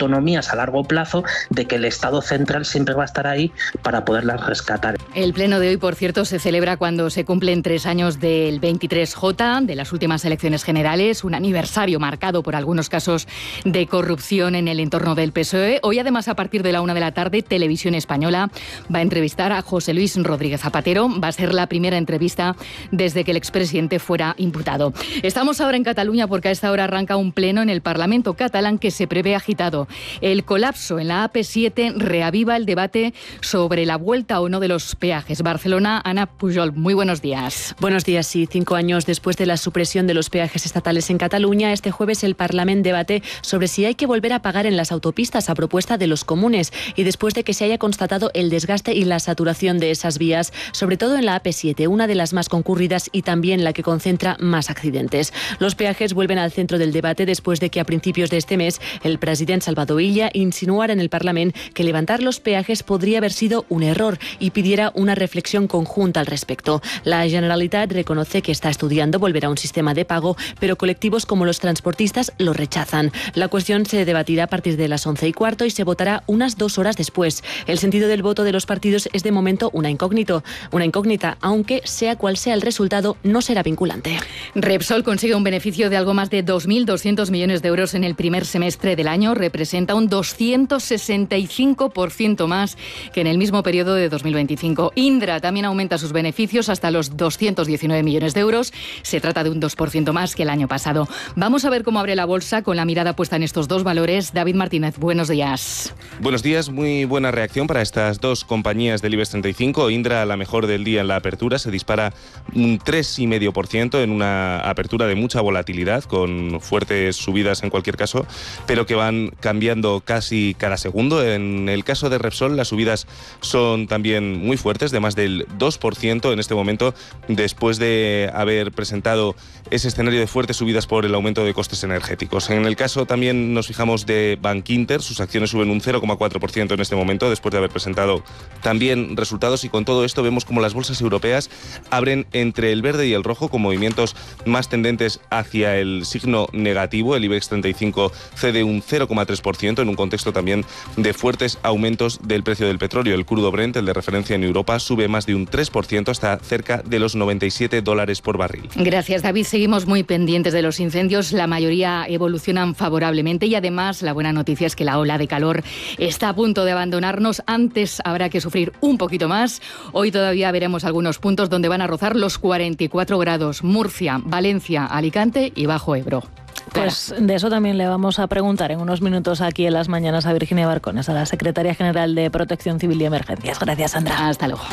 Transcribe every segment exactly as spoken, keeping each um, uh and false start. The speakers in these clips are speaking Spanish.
autonomías a largo plazo, de que el Estado central siempre va a estar ahí para poderlas rescatar. El pleno de hoy, por cierto, se celebra cuando se cumplen tres años del veintitrés J, de las últimas elecciones generales, un aniversario marcado por algunos casos de corrupción en el entorno del P S O E. Hoy, además, a partir de la una de la tarde, Televisión Española va a entrevistar a José Luis Rodríguez Zapatero. Va a ser la primera entrevista desde que el expresidente fuera imputado. Estamos ahora en Cataluña porque a esta hora arranca un pleno en el Parlamento catalán que se prevé agitado. El colapso en la A P siete reaviva el debate sobre la vuelta o no de los peajes. Barcelona, Ana Pujol, muy buenos días. Buenos días. Sí, cinco años después de la supresión de los peajes estatales en Cataluña, este jueves el Parlamento debate sobre si hay que volver a pagar en las autopistas a propuesta de los comunes y después de que se haya constatado el desgaste y la saturación de esas vías, sobre todo en la A P siete, una de las más concurridas y también la que concentra más accidentes. Los peajes vuelven al centro del debate después de que a principios de este mes el presidente Salvador Illa insinuara en el Parlamento que levantar los peajes podría haber sido un error y pidiera una reflexión conjunta al respecto. La Generalitat reconoce que está estudiando volver a un sistema de pago, pero colectivos como los transportistas lo rechazan. La cuestión se debatirá a partir de las once y cuarto y se votará unas dos horas después. El sentido del voto de los partidos es de momento una incógnito, una incógnita, aunque sea cual sea el resultado, no será vinculante. Repsol consigue un beneficio de algo más de dos mil doscientos millones de euros en el primer semestre del año. Representa un doscientos sesenta y cinco por ciento más que en el mismo periodo de dos mil veinticinco. Indra también aumenta sus beneficios hasta los doscientos diecinueve millones de euros. Se trata de un dos por ciento más que el año pasado. Vamos a ver cómo abre la bolsa con la mirada puesta en estos dos valores. David Martínez, buenos días. Buenos días, muy buena reacción para estas dos compañías del IBEX treinta y cinco. Indra, la mejor del día en la apertura, se dispara un tres coma cinco por ciento en una apertura de mucha volatilidad, con fuertes subidas en cualquier caso, pero que van cambiando casi cada segundo. En el caso de Repsol, las subidas son también muy fuertes, de más del dos por ciento en este momento, después de haber presentado ese escenario de fuertes subidas por el aumento de costes energéticos. En el caso también nos fijamos de Bankinter, sus acciones suben un cero coma cuatro por ciento en este momento, después de haber presentado también resultados, y con todo esto vemos como las bolsas europeas abren entre el verde y el rojo, con movimientos más tendentes hacia el signo negativo. El IBEX treinta y cinco cede un cero coma tres por ciento en un contexto también de fuertes aumentos del precio del petróleo. El crudo Brent, el de referencia en Europa, sube más de un tres por ciento hasta cerca de los noventa y siete dólares por barril. Gracias, David. Seguimos muy pendientes de los incendios. La mayoría evolucionan favorablemente y además la buena noticia es que la ola de calor está a punto de abandonarnos. Antes habrá que sufrir un poquito más. Hoy todavía veremos algunos puntos donde van a rozar los cuarenta y cuatro grados. Murcia, Valencia, Alicante y Bajo Ebro. Pues de eso también le vamos a preguntar en unos minutos aquí en Las Mañanas a Virginia Barcones, a la Secretaria General de Protección Civil y Emergencias. Gracias, Sandra. Hasta luego.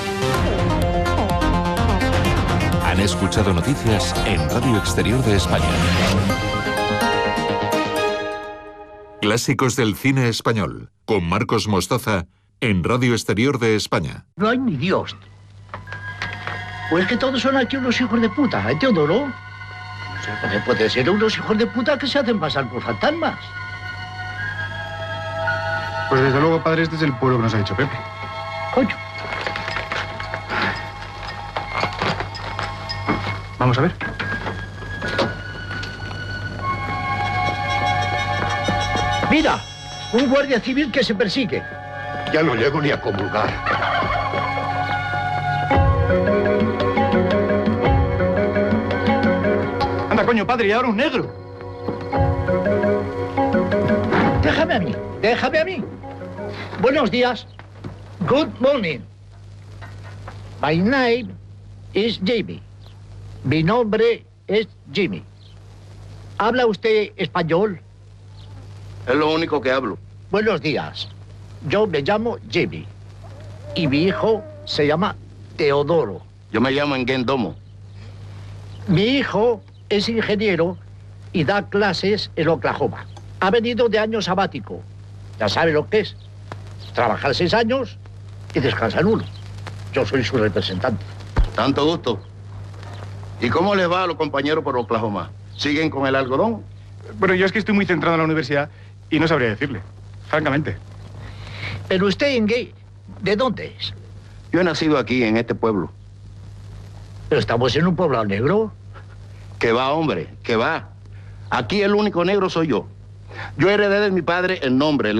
Han escuchado noticias en Radio Exterior de España. Clásicos del cine español, con Marcos Mostaza, en Radio Exterior de España. No hay ni Dios. Pues que todos son aquí unos hijos de puta, ¿eh, Teodoro? O sea, puede, puede ser unos hijos de puta que se hacen pasar por fantasmas. Pues desde luego, padre, este es el pueblo que nos ha dicho Pepe. Coño. Vamos a ver. Mira, un guardia civil que se persigue. Ya no llego ni a comulgar. Anda, coño, padre, y ahora un negro. Déjame a mí, déjame a mí. Buenos días. Good morning. My name is Jimmy. Mi nombre es Jimmy. ¿Habla usted español? Es lo único que hablo. Buenos días. Yo me llamo Jimmy. Y mi hijo se llama Teodoro. Yo me llamo Engen Domo. Mi hijo es ingeniero y da clases en Oklahoma. Ha venido de año sabático. Ya sabe lo que es. Trabajar seis años y descansar uno. Yo soy su representante. Tanto gusto. ¿Y cómo le va a los compañeros por Oklahoma? ¿Siguen con el algodón? Bueno, yo es que estoy muy centrado en la universidad y no sabría decirle, francamente. Pero usted, Engen, ¿de dónde es? Yo he nacido aquí, en este pueblo. Pero estamos en un pueblo negro. Que va, hombre, que va. Aquí el único negro soy yo. Yo heredé de mi padre el nombre,